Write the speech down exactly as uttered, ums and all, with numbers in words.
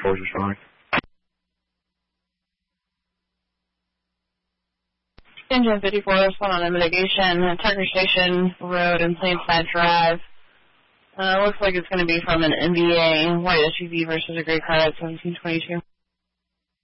four is responding. Engine fifty-four, respond on the mitigation, Tucker Station Road and Plainside Drive. Uh, looks like it's going to be from an N V A white S U V versus a gray car at seventeen twenty-two.